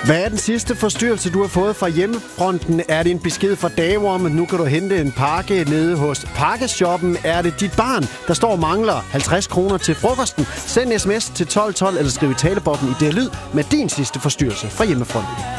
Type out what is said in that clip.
Hvad er den sidste forstyrrelse, du har fået fra hjemmefronten? Er det en besked fra Dave om, at nu kan du hente en pakke nede hos Pakkeshoppen? Er det dit barn, der står og mangler 50 kroner til frokosten? Send en sms til 1212 eller skriv i talebobben i det lyd med din sidste forstyrrelse fra hjemmefronten.